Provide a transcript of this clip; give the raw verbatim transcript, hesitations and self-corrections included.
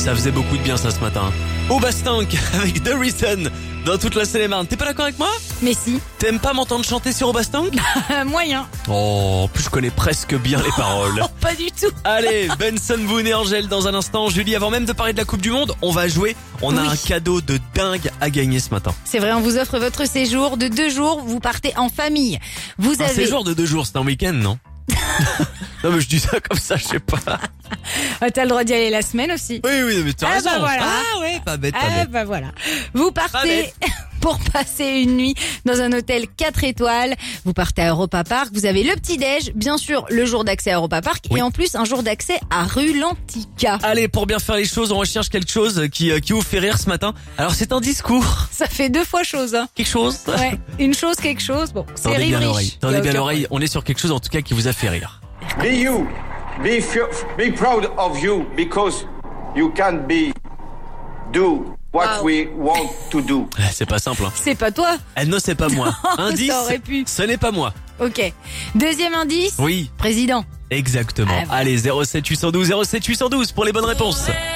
Ça faisait beaucoup de bien ça ce matin. Obastank avec The Reason dans toute la Seine-et-Marne. T'es pas d'accord avec moi? Mais si, T'aimes pas m'entendre chanter sur Obastank? moyen. Oh, en plus je connais presque bien les paroles. Oh, pas du tout. Allez, Benson Boone et Angèle dans un instant. Julie, avant même de parler de la Coupe du Monde, on va jouer. On a Oui. un cadeau de dingue à gagner ce matin. C'est vrai, on vous offre votre séjour de deux jours. Vous partez en famille. Vous Un avez... séjour de deux jours, c'est un week-end, non? Non mais je dis ça comme ça, je sais pas. Ah, t'as le droit d'y aller la semaine aussi. Oui, oui, mais t'as Ah, raison. bah voilà. Ah ouais, pas bête, pas Ah bête. bah voilà. Vous Pas partez bête. pour passer une nuit dans un hôtel quatre étoiles. Vous partez à Europa Park. Vous avez le petit-déj, bien sûr, le jour d'accès à Europa Park. Oui. Et en plus, un jour d'accès à rue Lantica. Allez, pour bien faire les choses, on recherche quelque chose qui, euh, qui vous fait rire ce matin. Alors c'est un discours. Ça fait deux fois chose, hein. Quelque chose. Ouais, une chose, quelque chose. Bon, c'est Tendez bien rire l'oreille. riche. Tendez Y a bien aucun l'oreille. On est sur quelque chose en tout cas qui vous a fait rire. Be you. Be fu- be proud of you because you can be do what Wow. we want to do. Eh, C'est pas simple. Hein. C'est pas toi. Elle ne sait pas moi. Ça Indice. aurait pu. Ce n'est pas moi. Ok. Deuxième indice. Oui, Président. exactement. Ah, voilà. Allez, zéro sept huit un deux zéro sept huit un deux pour les bonnes réponses.